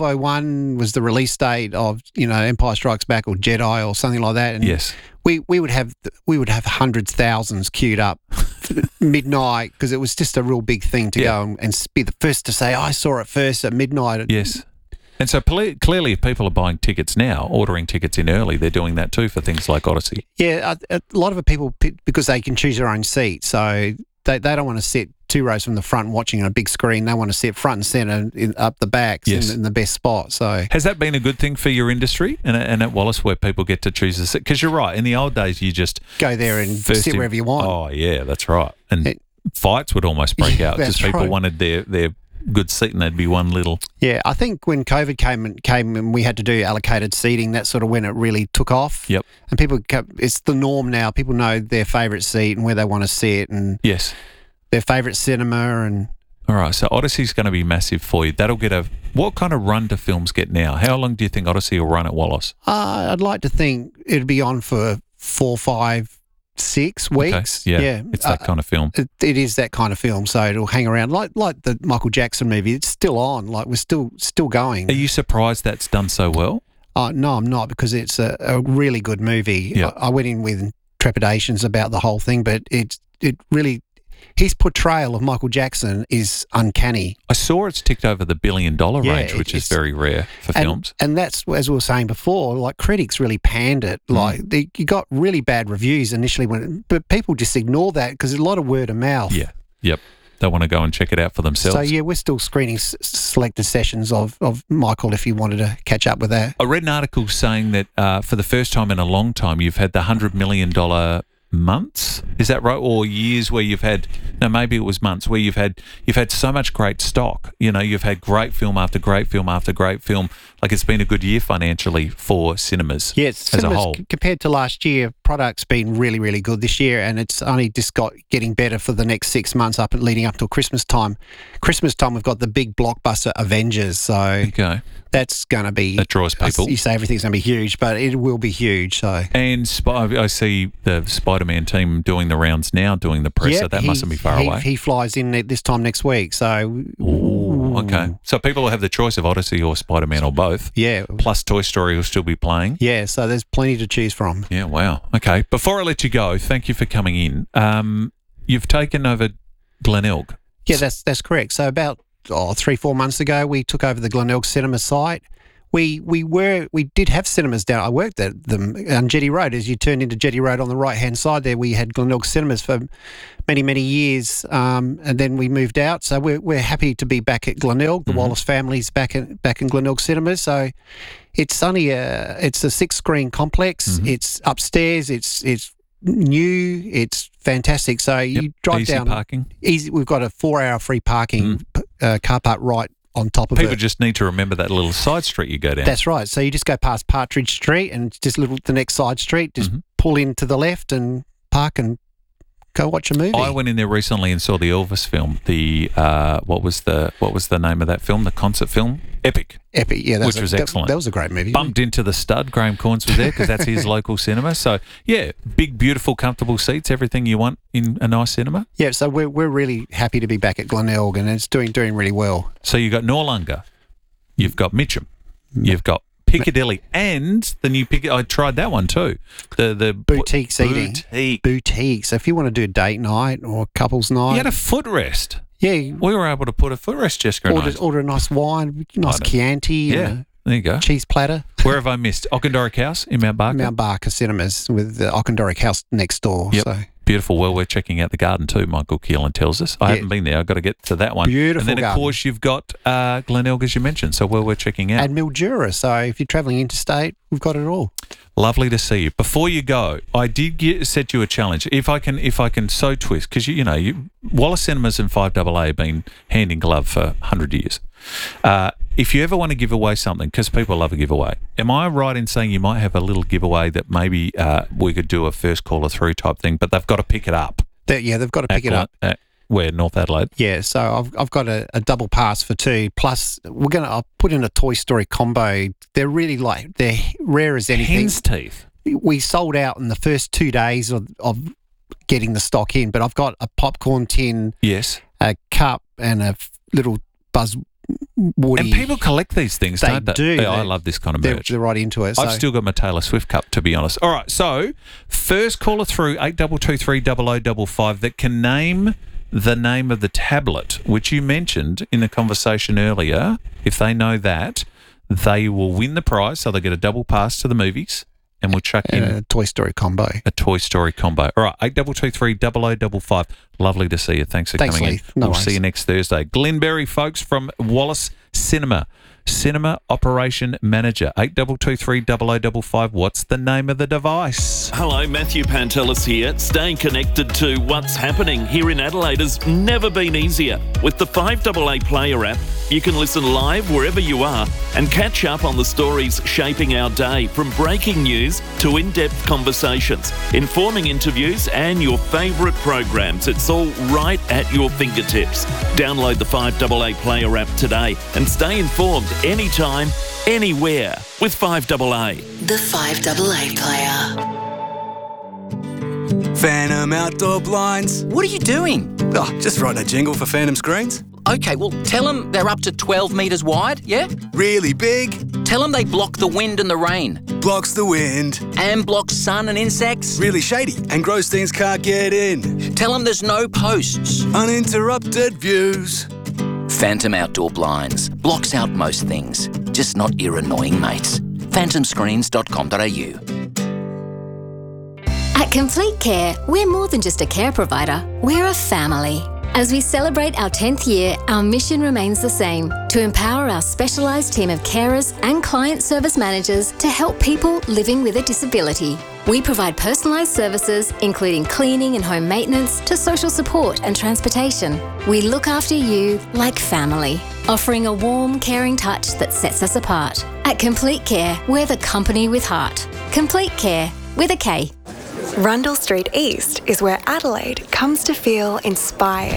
12:01 was the release date of Empire Strikes Back or Jedi or something like that. And yes, we would have hundreds, thousands queued up midnight because it was just a real big thing to go and be the first to say I saw it first at midnight. Yes. And so clearly, if people are buying tickets now, ordering tickets in early, they're doing that too for things like Odyssey. Yeah, a lot of people, because they can choose their own seat, so they don't want to sit 2 rows from the front watching on a big screen. They want to sit front and centre up the backs in the best spot. So has that been a good thing for your industry and at Wallace where people get to choose a seat? Because you're right, in the old days you just go there and sit wherever you want. Oh yeah, that's right. And fights would almost break out because people wanted their good seat and there'd be one little. Yeah, I think when COVID came and we had to do allocated seating, that's sort of when it really took off. Yep. And people, it's the norm now. People know their favourite seat and where they want to sit and yes, their favourite cinema. And all right, so Odyssey's going to be massive for you. That'll get what kind of run do films get now? How long do you think Odyssey will run at Wallace? I'd like to think it'd be on for 4, 5, 6 weeks. Okay. Yeah, it's that kind of film. It is that kind of film, so it'll hang around like the Michael Jackson movie. It's still on, like we're still going. Are you surprised that's done so well? No, I'm not, because it's a really good movie. Yeah. I went in with trepidations about the whole thing, but it really, his portrayal of Michael Jackson is uncanny. I saw it's ticked over the $1 billion range, which is very rare for films. And that's, as we were saying before, like critics really panned it. Like you got really bad reviews initially, but people just ignore that because there's a lot of word of mouth. Yeah, yep. They want to go and check it out for themselves. So, yeah, we're still screening selected sessions of Michael if you wanted to catch up with that. I read an article saying that for the first time in a long time, you've had the $100 million months, is that right? Or years where you've had, no, maybe it was months where you've had so much great stock. You've had great film after great film after great film. Like it's been a good year financially for cinemas. Yes, as a whole. Compared to last year, product's been really, really good this year, and it's only just getting better for the next 6 months leading up till Christmas time. Christmas time, we've got the big blockbuster Avengers, so that's going to be... That draws people. You say everything's going to be huge, but it will be huge. So. And I see the Spider Spider-Man team doing the rounds now, doing the press, so that mustn't be far away. He flies in this time next week, so... Ooh, okay. So people will have the choice of Odyssey or Spider-Man or both. Yeah. Plus Toy Story will still be playing. Yeah, so there's plenty to choose from. Yeah, wow. Okay. Before I let you go, thank you for coming in. You've taken over Glenelg. Yeah, that's correct. So about 3-4 months ago, we took over the Glenelg Cinema site. We did have cinemas down. I worked at them on Jetty Road. As you turned into Jetty Road on the right-hand side there, we had Glenelg Cinemas for many, many years, and then we moved out. So we're happy to be back at Glenelg. The Wallace family's back in Glenelg Cinemas. So it's only it's a 6-screen complex. It's upstairs. It's new. It's fantastic. So you drive easy down. Parking. Easy. We've got a 4-hour free parking car park right on top of People it. just need to remember that little side street you go down. That's right. So you just go past Partridge Street and just the next side street, just pull in to the left and park and go watch a movie. I went in there recently and saw the Elvis film. The what was the name of that film? The concert film, Epic. Epic, yeah, which was excellent. That was a great movie. Bumped into the stud. Graham Corns was there because that's his local cinema. So yeah, big, beautiful, comfortable seats. Everything you want in a nice cinema. Yeah, so we're really happy to be back at Glenelg, and it's doing really well. So you've got Noarlunga, you've got Mitcham, you've got Piccadilly, and the new Piccadilly. I tried that one too. The boutique seating. Boutique. So if you want to do a date night or couples night, you had a footrest. Yeah, we were able to put a footrest, Jessica. Order a nice wine, nice Chianti. Yeah, there you go. Cheese platter. Where have I missed? Auchendoric House in Mount Barker. Mount Barker Cinemas with the Auchendoric House next door. Yep. So. Beautiful. Well, we're checking out the garden too, Michael Keelan tells us. I haven't been there. I've got to get to that one. Beautiful And then, garden. of course, you've got Glenelg, as you mentioned. So, we're checking out. And Mildura. So, if you're travelling interstate, we've got it all. Lovely to see you. Before you go, I did set you a challenge. If I can so twist, because, Wallace Cinemas and 5AA have been hand in glove for 100 years. If you ever want to give away something, because people love a giveaway, am I right in saying you might have a little giveaway that maybe we could do a first caller through type thing, but they've got to pick it up? They've got to pick it up. Where, North Adelaide? Yeah, so I've got a double pass for 2. Plus, I'll put in a Toy Story combo. They're really they're rare as anything. Hen's teeth. We sold out in the first 2 days of getting the stock in, but I've got a popcorn tin, yes, a cup, and a little Buzz Woody. And people collect these things, don't they? Do. Yeah, I love this kind of merch. They're right into it. I've still got my Taylor Swift cup, to be honest. All right, so first caller through 8223 that can name the name of the tablet, which you mentioned in the conversation earlier. If they know that, they will win the prize, so they get a double pass to the movies, and we'll chuck in a Toy Story combo. A Toy Story combo. All right, 8223 Lovely to see you. Thanks for coming Leith. in. No we'll worries. see you next Thursday. Glenn Berry, folks, from Wallace Cinema Operation Manager. 8223 What's the name of the device? Hello, Matthew Pantelis here. Staying connected to what's happening here in Adelaide has never been easier. With the 5AA Player app, you can listen live wherever you are and catch up on the stories shaping our day, from breaking news to in-depth conversations, informing interviews and your favourite programs. It's all right at your fingertips. Download the 5AA Player app today and stay informed anytime, anywhere with 5AA. The 5AA Player. Phantom Outdoor Blinds. What are you doing? Oh, just writing a jingle for Phantom Screens. Okay, well, tell them they're up to 12 metres wide, yeah? Really big. Tell them they block the wind and the rain. Blocks the wind. And blocks sun and insects. Really shady, and gross things can't get in. Tell them there's no posts. Uninterrupted views. Phantom Outdoor Blinds. Blocks out most things, just not your annoying mates. phantomscreens.com.au. At Complete Care, we're more than just a care provider, we're a family. As we celebrate our 10th year, our mission remains the same: to empower our specialised team of carers and client service managers to help people living with a disability. We provide personalised services, including cleaning and home maintenance, to social support and transportation. We look after you like family, offering a warm, caring touch that sets us apart. At Complete Care, we're the company with heart. Complete Care, with a K. Rundle Street East is where Adelaide comes to feel inspired.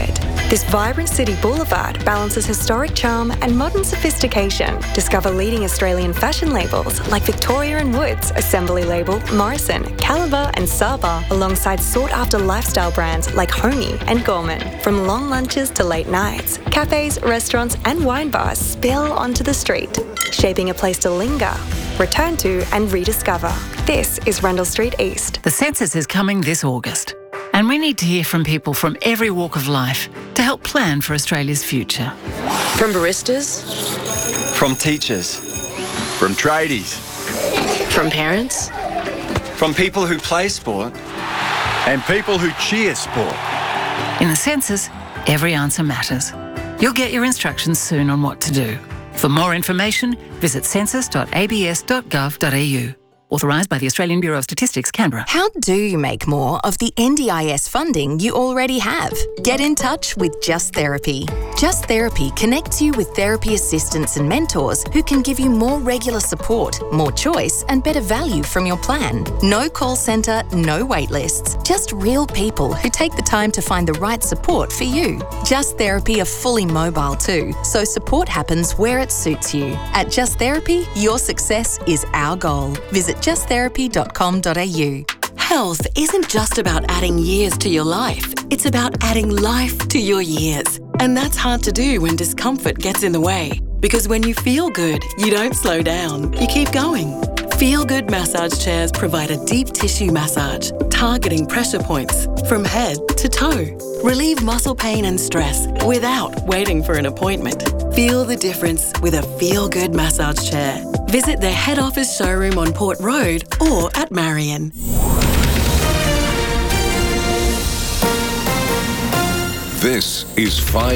This vibrant city boulevard balances historic charm and modern sophistication. Discover leading Australian fashion labels like Victoria & Woods, Assembly Label, Morrison, Caliber and Saba, alongside sought-after lifestyle brands like Homey and Gorman. From long lunches to late nights, cafes, restaurants and wine bars spill onto the street, shaping a place to linger, return to and rediscover. This is Rundle Street East. The census is coming this August, and we need to hear from people from every walk of life to help plan for Australia's future. From baristas, from teachers, from tradies, from parents, from people who play sport, and people who cheer sport. In the census, every answer matters. You'll get your instructions soon on what to do. For more information, visit census.abs.gov.au. Authorised by the Australian Bureau of Statistics, Canberra. How do you make more of the NDIS funding you already have? Get in touch with Just Therapy. Just Therapy connects you with therapy assistants and mentors who can give you more regular support, more choice and better value from your plan. No call centre, no wait lists. Just real people who take the time to find the right support for you. Just Therapy are fully mobile too, so support happens where it suits you. At Just Therapy, your success is our goal. Visit justtherapy.com.au. Health isn't just about adding years to your life. It's about adding life to your years. And that's hard to do when discomfort gets in the way. Because when you feel good, you don't slow down. You keep going. Feel Good massage chairs provide a deep tissue massage, targeting pressure points from head to toe. Relieve muscle pain and stress without waiting for an appointment. Feel the difference with a Feel Good massage chair. Visit their head office showroom on Port Road or at Marion. This is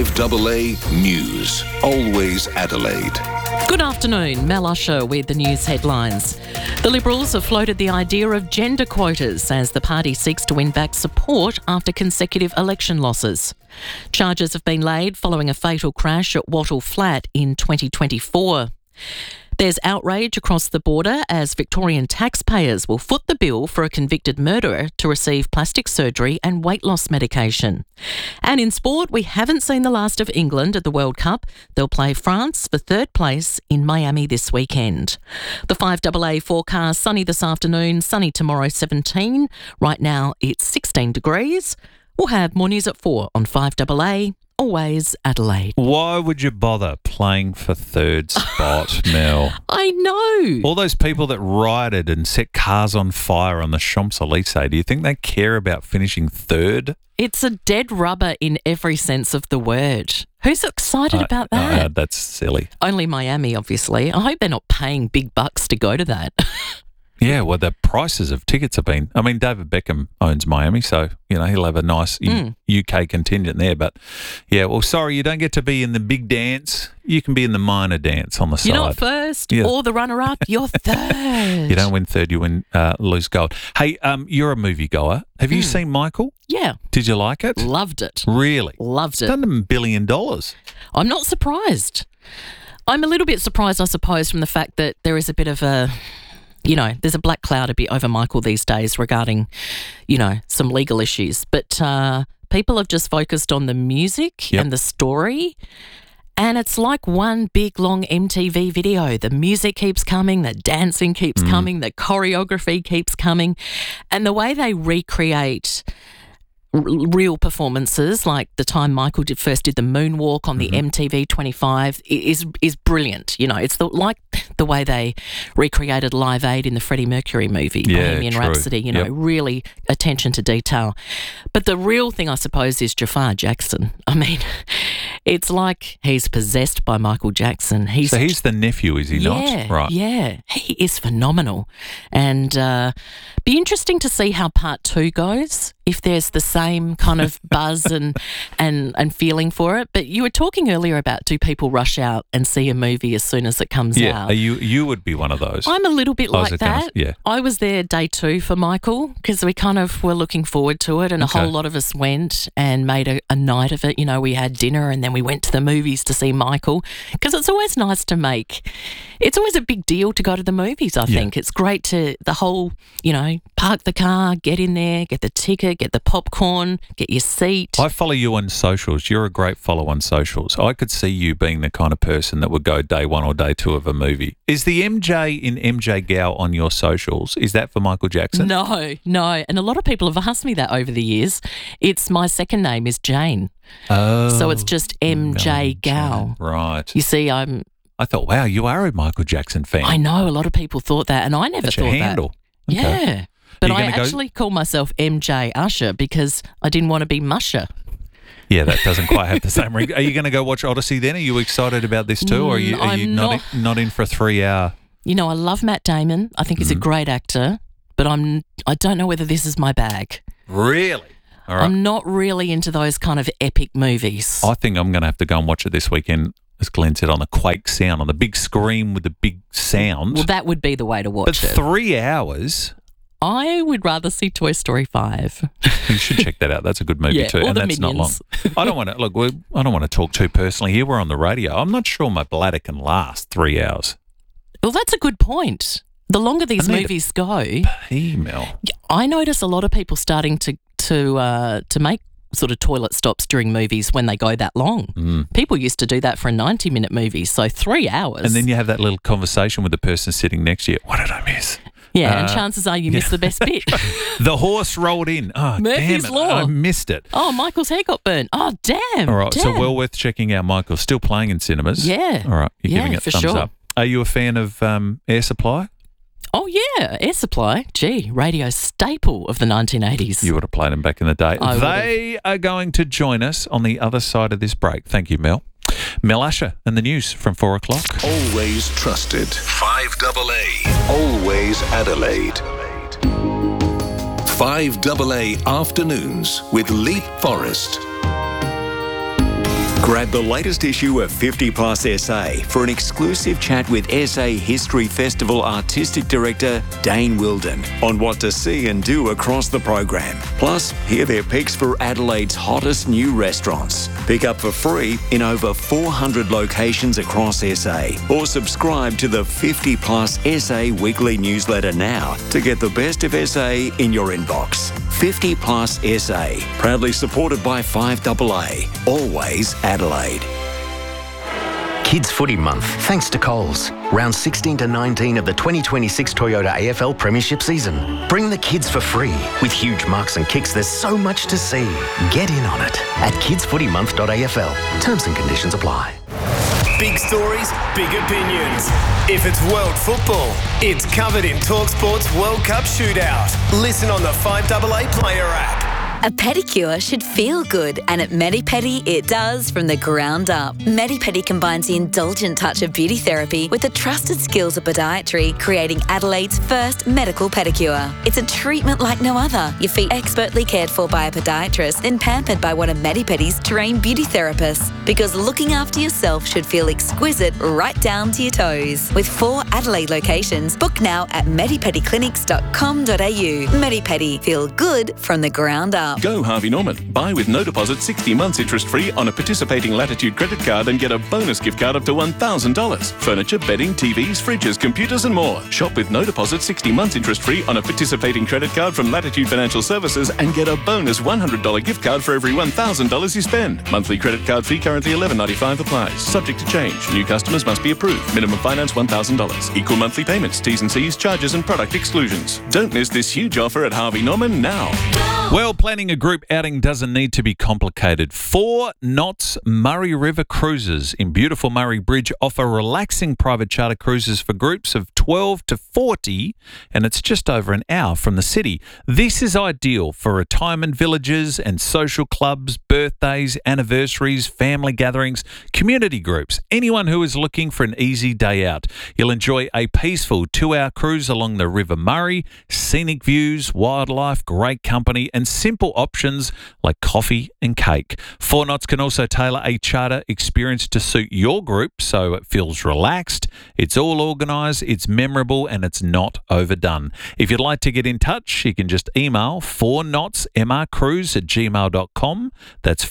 5AA News, always Adelaide. Good afternoon, Mel Usher with the news headlines. The Liberals have floated the idea of gender quotas as the party seeks to win back support after consecutive election losses. Charges have been laid following a fatal crash at Wattle Flat in 2024. There's outrage across the border as Victorian taxpayers will foot the bill for a convicted murderer to receive plastic surgery and weight loss medication. And in sport, we haven't seen the last of England at the World Cup. They'll play France for third place in Miami this weekend. The 5AA forecast, sunny this afternoon, sunny tomorrow 17. Right now it's 16 degrees. We'll have more news at 4 on 5AA. Always Adelaide. Why would you bother playing for third spot, Mel? I know. All those people that rioted and set cars on fire on the Champs-Elysees, do you think they care about finishing third? It's a dead rubber in every sense of the word. Who's excited about that? That's silly. Only Miami, obviously. I hope they're not paying big bucks to go to that. Yeah, well, the prices of tickets have been... I mean, David Beckham owns Miami, so, you know, he'll have a nice UK contingent there. But, yeah, well, sorry, you don't get to be in the big dance. You can be in the minor dance on the side. You're not first or the runner-up. You're third. You don't win third, you win lose gold. Hey, you're a moviegoer. Have you seen Michael? Yeah. Did you like it? Loved it. Really? Loved it. It's done $1 billion. I'm not surprised. I'm a little bit surprised, I suppose, from the fact that there is a bit of a... You know, there's a black cloud a bit over Michael these days regarding, you know, some legal issues. But people have just focused on the music and the story. And it's like one big, long MTV video. The music keeps coming, the dancing keeps coming, the choreography keeps coming. And the way they recreate real performances, like the time Michael first did the moonwalk on the MTV 25, is brilliant. You know, it's like the way they recreated Live Aid in the Freddie Mercury movie, Bohemian Rhapsody. You know, really attention to detail. But the real thing, I suppose, is Jafar Jackson. I mean, it's like he's possessed by Michael Jackson. So he's the nephew, is he not? Right. Yeah, he is phenomenal. And be interesting to see how part 2 goes, if there's the same kind of buzz and feeling for it. But you were talking earlier about, do people rush out and see a movie as soon as it comes out? You would be one of those. I'm a little bit like that. Yeah. I was there day 2 for Michael because we kind of were looking forward to it, and a whole lot of us went and made a night of it. You know, we had dinner and then we went to the movies to see Michael, because it's always nice to it's always a big deal to go to the movies, I think. It's great to, the whole, you know, park the car, get in there, get the ticket, there, get the popcorn, get your seat. I follow you on socials. You're a great follow on socials. I could see you being the kind of person that would go day one or day two of a movie. Is the MJ in MJ Gow on your socials? Is that for Michael Jackson? No. And a lot of people have asked me that over the years. My second name is Jane. Oh. So it's just MJ Gow. Right. You see, I thought, wow, you are a Michael Jackson fan. I know, a lot of people thought that, and I never That's thought your handle. that. Okay. Yeah. But I actually call myself MJ Usher because I didn't want to be Musher. Yeah, that doesn't quite have the same ring. Are you going to go watch Odyssey then? Are you excited about this too? Or are you not in for a 3-hour? You know, I love Matt Damon. I think he's a great actor, but I don't know whether this is my bag. Really? All right. I'm not really into those kind of epic movies. I think I'm going to have to go and watch it this weekend, as Glenn said, on the Quake sound, on the big screen with the big sound. Well, that would be the way to watch it. 3 hours? I would rather see Toy Story 5. You should check that out. That's a good movie too, or and the that's Minions. not long. I don't want to I don't want to talk too personally here. We're on the radio. I'm not sure my bladder can last 3 hours. Well, that's a good point. The longer these movies go, email. I notice a lot of people starting to make sort of toilet stops during movies when they go that long. People used to do that for a 90-minute movie, so 3 hours. And then you have that little conversation with the person sitting next to you. What did I miss? Yeah, and chances are you missed the best bit. The horse rolled in. Oh, Murphy's damn it. Law. I missed it. Oh, Michael's hair got burnt. Oh, damn. All right, damn. so well worth checking out Michael. Still playing in cinemas. Yeah. All right, you're giving it for thumbs sure. up. Are you a fan of Air Supply? Oh, yeah, Air Supply. Gee, radio staple of the 1980s. You would have played them back in the day. They are going to join us on the other side of this break. Thank you, Mel. Mel Usher and the news from 4 o'clock. Always trusted. 5AA. Always Adelaide. 5AA Afternoons with Leap Forrest. Grab the latest issue of 50 Plus SA for an exclusive chat with SA History Festival Artistic Director Dane Wilden on what to see and do across the program. Plus, hear their picks for Adelaide's hottest new restaurants. Pick up for free in over 400 locations across SA, or subscribe to the 50 Plus SA weekly newsletter now to get the best of SA in your inbox. 50 Plus SA, proudly supported by 5AA, always Adelaide. Kids Footy Month, thanks to Coles. Rounds 16 to 19 of the 2026 Toyota AFL Premiership season. Bring the kids for free. With huge marks and kicks, there's so much to see. Get in on it at kidsfootymonth.afl. Terms and conditions apply. Big stories, big opinions. If it's world football, it's covered in TalkSport's World Cup Shootout. Listen on the 5AA Player app. A pedicure should feel good, and at Medi-Pedi it does from the ground up. Medi-Pedi combines the indulgent touch of beauty therapy with the trusted skills of podiatry, creating Adelaide's first medical pedicure. It's a treatment like no other. Your feet expertly cared for by a podiatrist, then pampered by one of Medi-Pedi's trained beauty therapists. Because looking after yourself should feel exquisite right down to your toes. With 4 Adelaide locations, book now at medipediclinics.com.au. Medi-Pedi, feel good from the ground up. Go Harvey Norman. Buy with no deposit 60 months interest-free on a participating Latitude credit card and get a bonus gift card up to $1,000. Furniture, bedding, TVs, fridges, computers and more. Shop with no deposit 60 months interest-free on a participating credit card from Latitude Financial Services and get a bonus $100 gift card for every $1,000 you spend. Monthly credit card fee currently $11.95 applies. Subject to change. New customers must be approved. Minimum finance $1,000. Equal monthly payments. T's and C's, charges and product exclusions. Don't miss this huge offer at Harvey Norman now. Well, planning a group outing doesn't need to be complicated. 4 Knots Murray River Cruises in beautiful Murray Bridge offer relaxing private charter cruises for groups of 12 to 40, and it's just over an hour from the city. This is ideal for retirement villages and social clubs, birthdays, anniversaries, family gatherings, community groups, anyone who is looking for an easy day out. You'll enjoy a peaceful 2-hour cruise along the River Murray, scenic views, wildlife, great company, and simple options like coffee and cake. 4 Knots can also tailor a charter experience to suit your group so it feels relaxed, it's all organised, it's memorable, and it's not overdone. If you'd like to get in touch, you can just email 4knotsmrcruise@gmail.com. That's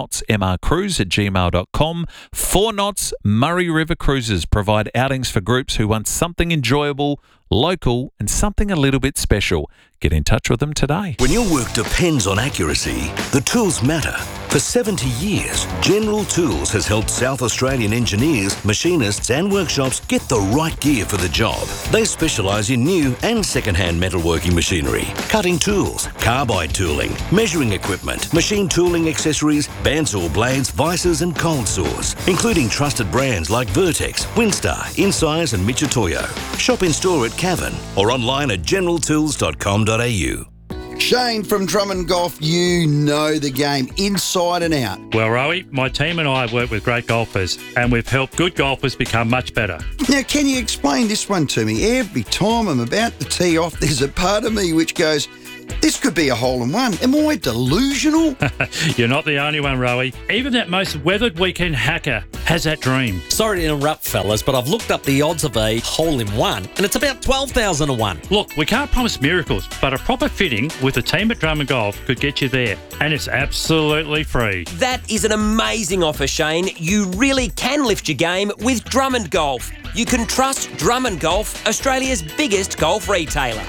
4knotsmrcruise@gmail.com. 4 Knots Murray River Cruises provide outings for groups who want something enjoyable local, and something a little bit special. Get in touch with them today. When your work depends on accuracy, the tools matter. For 70 years, General Tools has helped South Australian engineers, machinists and workshops get the right gear for the job. They specialise in new and second-hand metalworking machinery, cutting tools, carbide tooling, measuring equipment, machine tooling accessories, bandsaw blades, vices and cold saws, including trusted brands like Vertex, Winstar, Incise and Mitutoyo. Shop in store at Cavan or online at generaltools.com.au. Shane from Drummond Golf, you know the game inside and out. Well, Rowie, my team and I work with great golfers and we've helped good golfers become much better. Now, can you explain this one to me? Every time I'm about to tee off, there's a part of me which goes, this could be a hole-in-one. Am I delusional? You're not the only one, Rowie. Even that most weathered weekend hacker has that dream. Sorry to interrupt, fellas, but I've looked up the odds of a hole-in-one and it's about 12,000 to 1. Look, we can't promise miracles, but a proper fitting with the team at Drummond Golf could get you there, and it's absolutely free. That is an amazing offer, Shane. You really can lift your game with Drummond Golf. You can trust Drummond Golf, Australia's biggest golf retailer.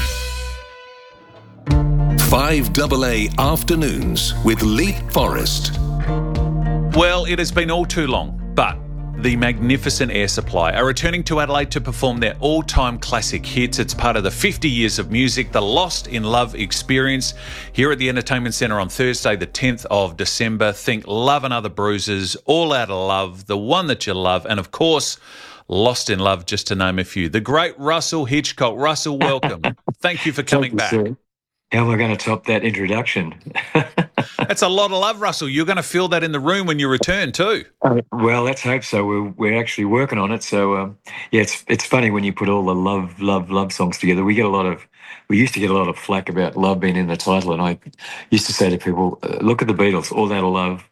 5AA Afternoons with Leith Forrest. Well, it has been all too long, but the Magnificent Air Supply are returning to Adelaide to perform their all-time classic hits. It's part of the 50 Years of Music, the Lost in Love experience, here at the Entertainment Centre on Thursday, the 10th of December. Think Love and Other Bruises, All Out of Love, The One That You Love, and of course, Lost in Love, just to name a few. The great Russell Hitchcock. Russell, welcome. Thank you for coming back. How am I going to top that introduction? That's a lot of love, Russell. You're going to feel that in the room when you return too. Well, let's hope so. We're actually working on it. So, yeah, it's funny when you put all the love songs together. We used to get a lot of flack about love being in the title, and I used to say to people, look at the Beatles, All That Love,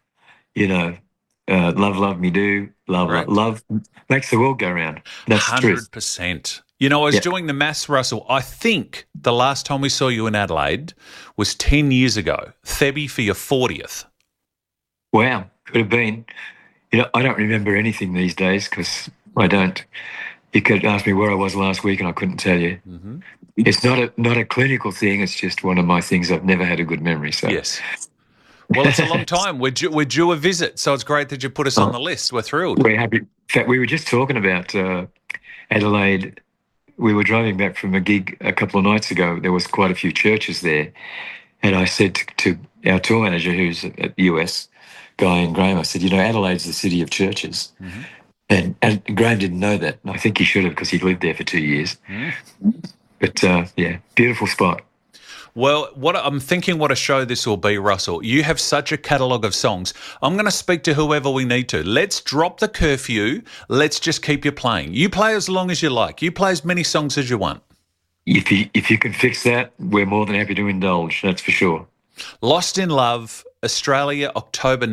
love me do, love makes the world go round. That's 100%. You know, I was doing the maths, Russell. I think the last time we saw you in Adelaide was 10 years ago, Thebby for your 40th. Wow, could have been. I don't remember anything these days because I don't. You could ask me where I was last week and I couldn't tell you. Mm-hmm. It's not a clinical thing. It's just one of my things. I've never had a good memory. So yes. Well, it's a long time. We're due a visit, so it's great that you put us on the list. We're thrilled. We're happy. In fact, we were just talking about Adelaide. We were driving back from a gig a couple of nights ago. There was quite a few churches there. And I said to our tour manager, who's at the US, Guy and Graham, I said, Adelaide's the city of churches. Mm-hmm. And Graham didn't know that. And I think he should have because he'd lived there for 2 years. Mm-hmm. But, yeah, beautiful spot. Well, I'm thinking what a show this will be, Russell. You have such a catalogue of songs. I'm going to speak to whoever we need to. Let's drop the curfew. Let's just keep you playing. You play as long as you like. You play as many songs as you want. If you can fix that, we're more than happy to indulge, that's for sure. Lost in Love, Australia, October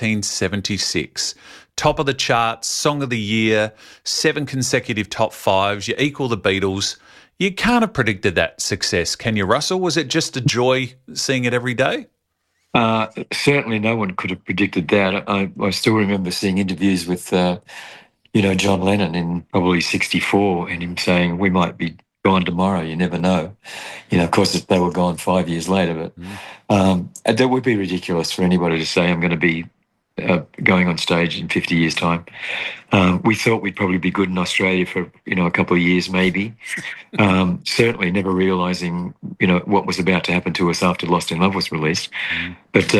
1976. Top of the charts, Song of the Year, 7 consecutive top 5s. You equal the Beatles. You can't have predicted that success, can you, Russell? Was it just a joy seeing it every day? Certainly no one could have predicted that. I still remember seeing interviews with, John Lennon in probably 64 and him saying, we might be gone tomorrow, you never know. Of course, they were gone 5 years later, but that would be ridiculous for anybody to say I'm going to be going on stage in 50 years' time. We thought we'd probably be good in Australia for, a couple of years maybe. Certainly never realising, what was about to happen to us after Lost in Love was released. But,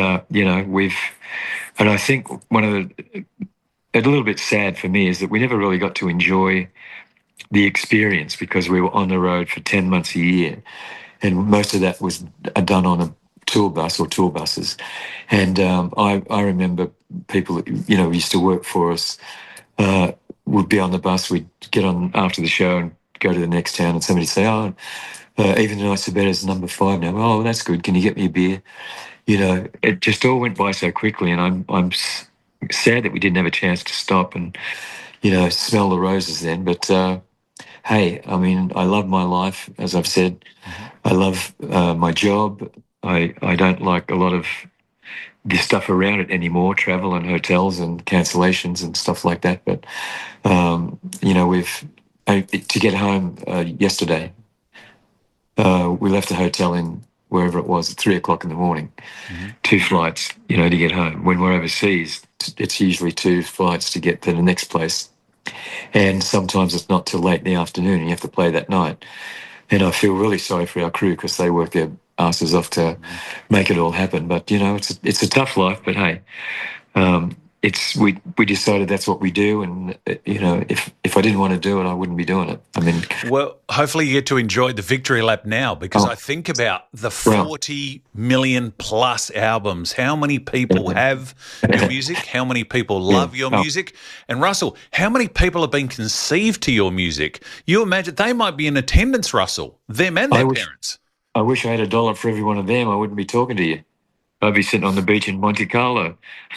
and I think a little bit sad for me is that we never really got to enjoy the experience because we were on the road for 10 months a year. And most of that was done on a tour bus or tour buses. And I remember people that, used to work for us would be on the bus. We'd get on after the show and go to the next town and somebody would say, Even the Nights Are Better is number 5 now. Oh, that's good. Can you get me a beer? It just all went by so quickly, and I'm sad that we didn't have a chance to stop and, smell the roses then. But, hey, I mean, I love my life, as I've said. I love my job. I don't like a lot of the stuff around it anymore, travel and hotels and cancellations and stuff like that. But, to get home yesterday, we left the hotel in wherever it was at 3 o'clock in the morning. 2 flights, to get home. When we're overseas, it's usually 2 flights to get to the next place. And sometimes it's not till late in the afternoon and you have to play that night. And I feel really sorry for our crew because they work their asses off to make it all happen. But, it's a tough life, but hey, we decided that's what we do, and if I didn't want to do it, I wouldn't be doing it. Well, hopefully you get to enjoy the victory lap now, because I think about the 40 million plus albums. How many people have your music? How many people love your music? And Russell, how many people have been conceived to your music? You imagine they might be in attendance, Russell, them and their parents. I wish I had $1 for every one of them. I wouldn't be talking to you. I'd be sitting on the beach in Monte Carlo.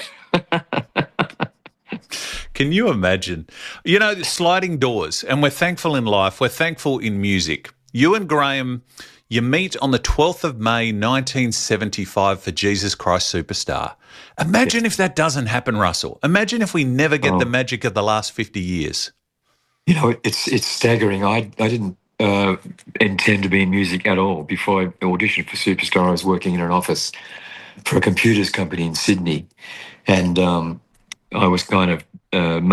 Can you imagine? Sliding doors, and we're thankful in life. We're thankful in music. You and Graham, you meet on the 12th of May, 1975 for Jesus Christ Superstar. Imagine if that doesn't happen, Russell. Imagine if we never get the magic of the last 50 years. It's staggering. I didn't intend to be in music at all. Before I auditioned for Superstar, I was working in an office for a computers company in Sydney. And I was kind of